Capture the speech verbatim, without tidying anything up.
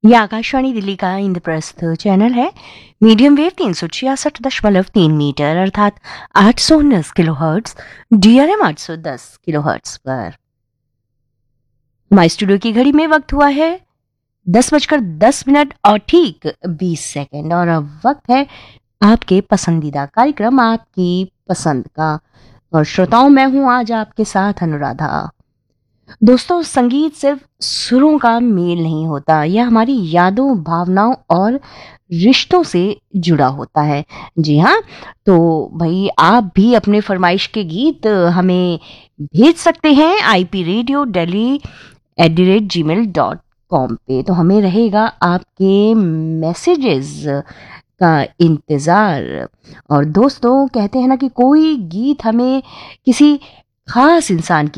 ये आकाशवाणी दिल्ली का इंद्रप्रस्थ चैनल है। मीडियम वेव तीन सौ छियासठ दशमलव तीन मीटर अर्थात आठ सौ उन्नीस किलो हर्ट्स, डीआरएम आठ सौ दस किलो हर्ट्स पर। हमारे स्टूडियो की घड़ी में वक्त हुआ है दस बजकर दस मिनट और ठीक बीस सेकंड और अब वक्त है आपके पसंदीदा कार्यक्रम आपकी पसंद का। और श्रोताओं, मैं हूं आज आपके साथ अनुराधा। दोस्तों, संगीत सिर्फ सुरों का मेल नहीं होता, यह हमारी यादों, भावनाओं और रिश्तों से जुड़ा होता है। जी हाँ, तो भाई आप भी अपने फरमाइश के गीत हमें भेज सकते हैं IP radio Delhi at the rate ji mail dot com पे। तो हमें रहेगा आपके मैसेजेस का इंतज़ार। और दोस्तों, कहते हैं ना कि कोई गीत हमें किसी खास इंसान की